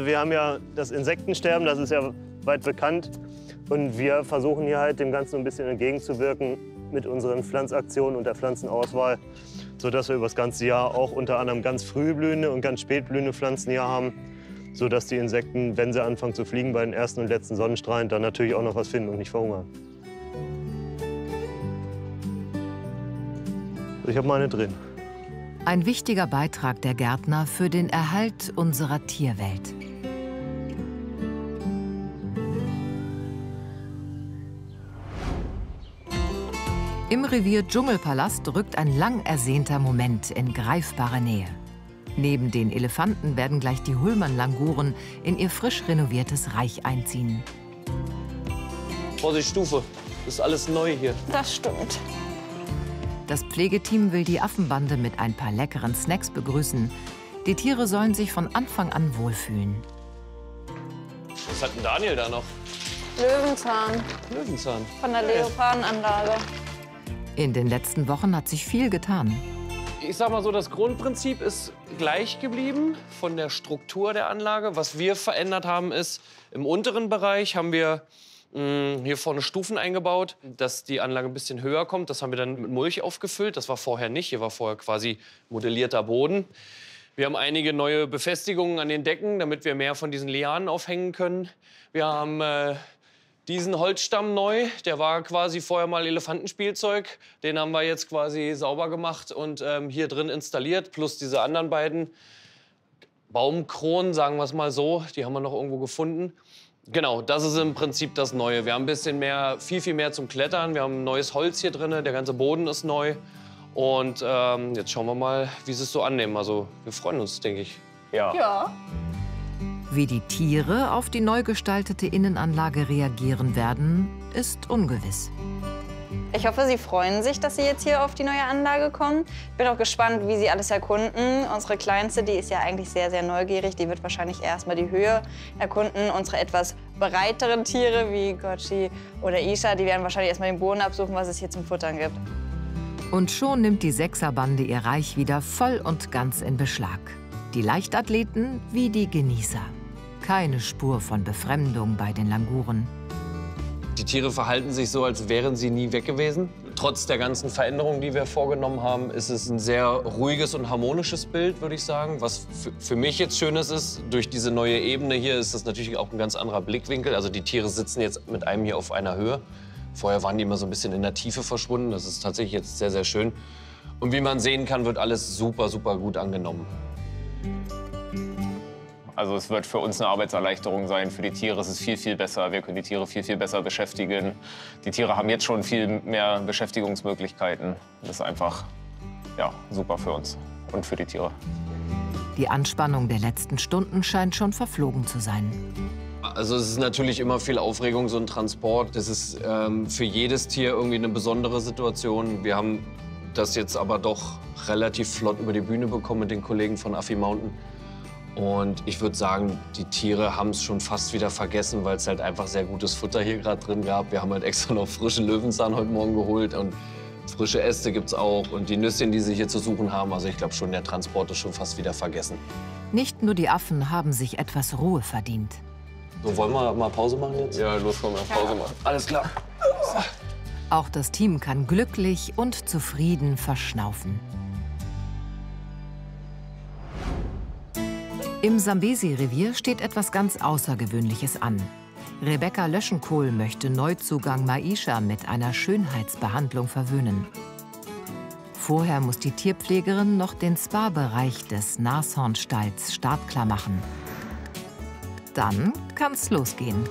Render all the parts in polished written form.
wir haben ja das Insektensterben, das ist ja weit bekannt. Und wir versuchen hier halt dem Ganzen ein bisschen entgegenzuwirken mit unseren Pflanzaktionen und der Pflanzenauswahl, sodass wir über das ganze Jahr auch unter anderem ganz frühblühende und ganz spätblühende Pflanzen hier haben, sodass die Insekten, wenn sie anfangen zu fliegen bei den ersten und letzten Sonnenstrahlen, dann natürlich auch noch was finden und nicht verhungern. Ich habe meine drin. Ein wichtiger Beitrag der Gärtner für den Erhalt unserer Tierwelt. Im Revier Dschungelpalast rückt ein lang ersehnter Moment in greifbare Nähe. Neben den Elefanten werden gleich die Hullmann-Languren in ihr frisch renoviertes Reich einziehen. Vorsicht, Stufe. Das ist alles neu hier. Das stimmt. Das Pflegeteam will die Affenbande mit ein paar leckeren Snacks begrüßen. Die Tiere sollen sich von Anfang an wohlfühlen. Was hat denn Daniel da noch? Löwenzahn Löwenzahn. von der Leopardenanlage. In den letzten Wochen hat sich viel getan. Ich sag mal so, das Grundprinzip ist gleich geblieben von der Struktur der Anlage. Was wir verändert haben, ist, im unteren Bereich haben wir hier vorne Stufen eingebaut, dass die Anlage ein bisschen höher kommt. Das haben wir dann mit Mulch aufgefüllt. Das war vorher nicht. Hier war vorher quasi modellierter Boden. Wir haben einige neue Befestigungen an den Decken, damit wir mehr von diesen Lianen aufhängen können. Wir haben diesen Holzstamm neu. Der war quasi vorher mal Elefantenspielzeug. Den haben wir jetzt quasi sauber gemacht und hier drin installiert. Plus diese anderen beiden Baumkronen, sagen wir es mal so. Die haben wir noch irgendwo gefunden. Genau, das ist im Prinzip das Neue. Wir haben ein bisschen mehr, viel mehr zum Klettern. Wir haben neues Holz hier drin, der ganze Boden ist neu. Und jetzt schauen wir mal, wie sie es so annehmen. Also wir freuen uns, denke ich. Ja. Wie die Tiere auf die neu gestaltete Innenanlage reagieren werden, ist ungewiss. Ich hoffe, Sie freuen sich, dass Sie jetzt hier auf die neue Anlage kommen. Ich bin auch gespannt, wie Sie alles erkunden. Unsere Kleinste, die ist ja eigentlich sehr, sehr neugierig. Die wird wahrscheinlich erst mal die Höhe erkunden. Unsere etwas breiteren Tiere wie Gochi oder Isha, die werden wahrscheinlich erst mal den Boden absuchen, was es hier zum Futtern gibt. Und schon nimmt die Sechserbande ihr Reich wieder voll und ganz in Beschlag. Die Leichtathleten wie die Genießer. Keine Spur von Befremdung bei den Languren. Die Tiere verhalten sich so, als wären sie nie weg gewesen. Trotz der ganzen Veränderungen, die wir vorgenommen haben, ist es ein sehr ruhiges und harmonisches Bild, würde ich sagen. Was für mich jetzt Schönes ist, durch diese neue Ebene hier ist das natürlich auch ein ganz anderer Blickwinkel. Also die Tiere sitzen jetzt mit einem hier auf einer Höhe. Vorher waren die immer so ein bisschen in der Tiefe verschwunden. Das ist tatsächlich jetzt sehr, sehr schön. Und wie man sehen kann, wird alles super, super gut angenommen. Also es wird für uns eine Arbeitserleichterung sein. Für die Tiere ist es viel, viel besser. Wir können die Tiere viel, viel besser beschäftigen. Die Tiere haben jetzt schon viel mehr Beschäftigungsmöglichkeiten. Das ist einfach super für uns und für die Tiere. Die Anspannung der letzten Stunden scheint schon verflogen zu sein. Also es ist natürlich immer viel Aufregung, so ein Transport. Das ist für jedes Tier irgendwie eine besondere Situation. Wir haben das jetzt aber doch relativ flott über die Bühne bekommen mit den Kollegen von Affi Mountain. Und ich würde sagen, die Tiere haben es schon fast wieder vergessen, weil es halt einfach sehr gutes Futter hier gerade drin gab. Wir haben halt extra noch frische Löwenzahn heute Morgen geholt und frische Äste gibt's auch und die Nüsschen, die sie hier zu suchen haben. Also ich glaube schon, der Transport ist schon fast wieder vergessen. Nicht nur die Affen haben sich etwas Ruhe verdient. So, wollen wir mal Pause machen jetzt? Ja, los, komm, mal Pause machen. Alles klar. Auch das Team kann glücklich und zufrieden verschnaufen. Im Sambesi-Revier steht etwas ganz Außergewöhnliches an. Rebecca Löschenkohl möchte Neuzugang Maisha mit einer Schönheitsbehandlung verwöhnen. Vorher muss die Tierpflegerin noch den Spa-Bereich des Nashornstalls startklar machen. Dann kann's losgehen.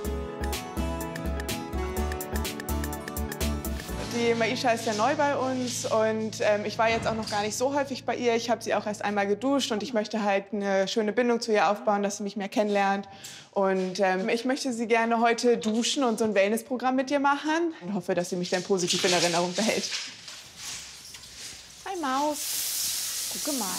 Die Maisha ist ja neu bei uns und ich war jetzt auch noch gar nicht so häufig bei ihr. Ich habe sie auch erst einmal geduscht und ich möchte halt eine schöne Bindung zu ihr aufbauen, dass sie mich mehr kennenlernt. Und ich möchte sie gerne heute duschen und so ein Wellnessprogramm mit ihr machen und hoffe, dass sie mich dann positiv in Erinnerung behält. Hi Maus, gucke mal.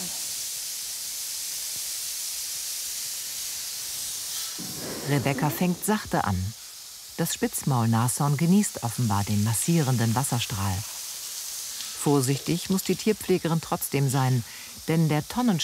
Rebecca fängt sachte an. Das Spitzmaulnashorn genießt offenbar den massierenden Wasserstrahl. Vorsichtig muss die Tierpflegerin trotzdem sein, denn der